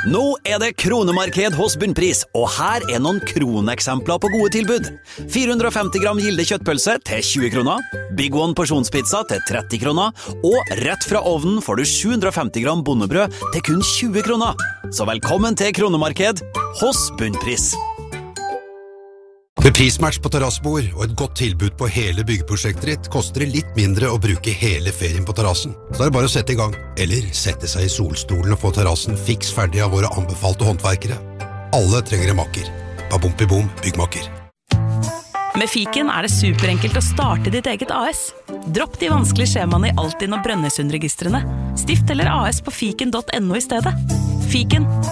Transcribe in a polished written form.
Nå det kronemarked hos Bunnpris, og her noen kroneksempler på gode tilbud. 450 gram Gilde kjøttpølse til 20 kroner, Big One porsjonspizza til 30 kroner, og rett fra ovnen får du 750 gram bondebrød til kun 20 kroner. Så velkommen til kronemarked hos Bunnpris. Med prismatch på terrassebord og et godt tilbud på hele byggeprosjektet ditt koster det litt mindre å bruke hele ferien på terrassen. Så det bare å sette i gang, eller sette seg i solstolen og få terrassen fiks ferdig av våre anbefalte håndverkere. Alle trenger en makker. Babumpi-bom, byggmakker. Med Fiken det superenkelt å starte ditt eget AS. Dropp de vanskelige skjemaene i Altinn og Brønnøysundregistrene. Stift eller AS på fiken.no i stedet. Fiken,